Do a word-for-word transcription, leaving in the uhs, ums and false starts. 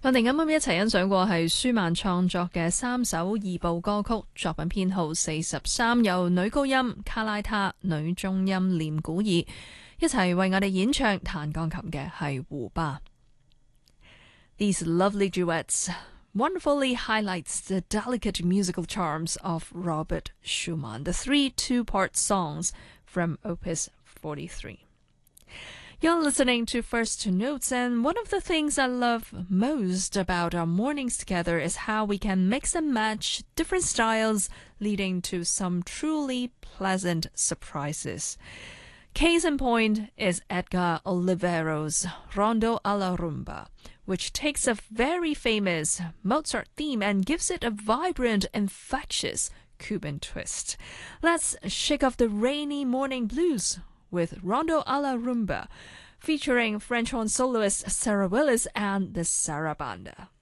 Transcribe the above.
我哋啱啱一齊欣賞過係舒曼創作嘅三首二部歌曲，作品編號四十三，由女高音卡拉塔、女中音念古爾一齊為我哋演唱彈鋼琴嘅係胡巴。These lovely duets wonderfully highlights the delicate musical charms of Robert Schumann, the three two-part songs from Opus forty-three.You're listening to First Notes, and one of the things I love most about our mornings together is how we can mix and match different styles, leading to some truly pleasant surprises. Case in point is Edgar Olivero's Rondo alla Rumba, which takes a very famous Mozart theme and gives it a vibrant, infectious Cuban twist. Let's shake off the rainy morning blues.With Rondo alla Rumba, featuring French horn soloist Sarah Willis and the Sarah Banda.